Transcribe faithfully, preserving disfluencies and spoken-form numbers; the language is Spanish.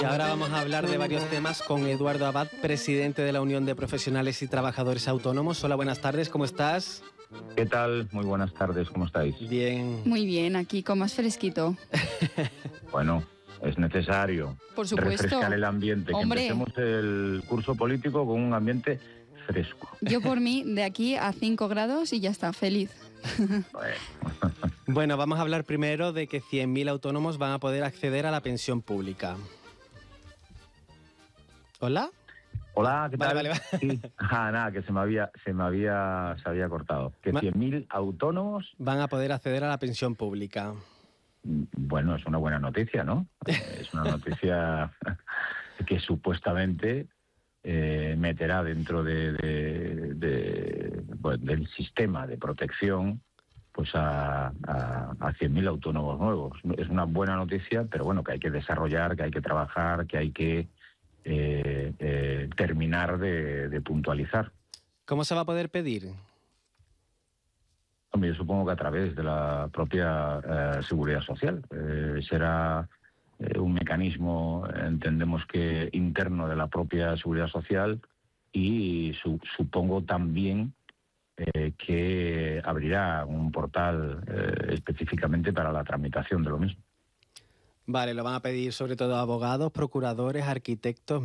Y ahora vamos a hablar de varios temas con Eduardo Abad, presidente de la Unión de Profesionales y Trabajadores Autónomos. Hola, buenas tardes, ¿cómo estás? ¿Qué tal? Muy buenas tardes, ¿cómo estáis? Bien. Muy bien, aquí con más fresquito. Bueno, es necesario Por supuesto. refrescar el ambiente, Hombre. que empecemos el curso político con un ambiente fresco. Yo por mí, de aquí a cinco grados y ya está, feliz. Bueno. Bueno, vamos a hablar primero de que cien mil autónomos van a poder acceder a la pensión pública. ¿Hola? Hola, ¿qué tal? Vale, vale, vale. Sí. Ah, nada, que se me había, se me había, se había cortado. Que Ma- cien mil autónomos, Van a poder acceder a la pensión pública. bueno, es una buena noticia, ¿no? Es una noticia que supuestamente eh, meterá dentro de, de- de- bueno, del sistema de protección pues a, a, a cien mil autónomos nuevos. Es una buena noticia, pero bueno, que hay que desarrollar, que hay que trabajar, que hay que eh, eh, terminar de, de puntualizar. ¿Cómo se va a poder pedir? Hombre, yo supongo que a través de la propia eh, seguridad social. Eh, será eh, un mecanismo, entendemos que interno de la propia seguridad social, y su- supongo también eh, que abrirá un portal eh, específicamente para la tramitación de lo mismo. Vale, lo van a pedir sobre todo abogados, procuradores, arquitectos,